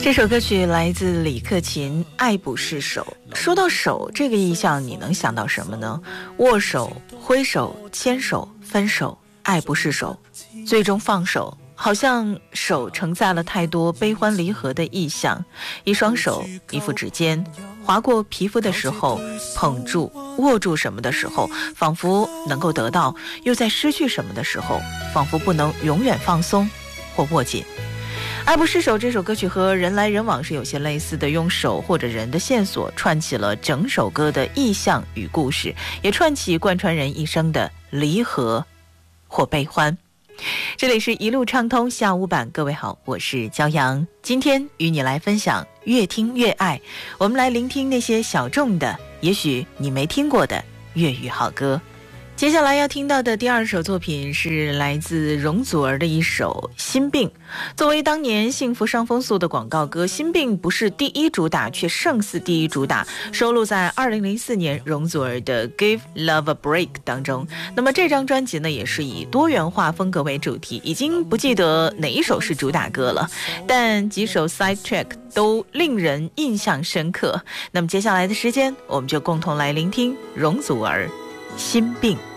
这首歌曲来自李克勤，《爱不释手》。说到手这个意象，你能想到什么呢？握手、挥手、牵手、分手，爱不释手，最终放手，好像手承载了太多悲欢离合的意象。一双手，一副指尖，划过皮肤的时候，捧住、握住什么的时候，仿佛能够得到；又在失去什么的时候，仿佛不能永远放松或握紧。爱不释手这首歌曲和人来人往是有些类似的，用手或者人的线索串起了整首歌的意象与故事，也串起贯穿人一生的离合或悲欢。这里是一路畅通下午版，各位好，我是骄阳，今天与你来分享越听越爱，我们来聆听那些小众的，也许你没听过的粤语好歌。接下来要听到的第二首作品是来自容祖儿的一首《心病》。作为当年幸福上风速的广告歌，《心病》不是第一主打，却胜似第一主打，收录在2004年容祖儿的 Give Love a Break 当中。那么这张专辑呢，也是以多元化风格为主题，已经不记得哪一首是主打歌了，但几首 side track 都令人印象深刻。那么接下来的时间，我们就共同来聆听容祖儿心病。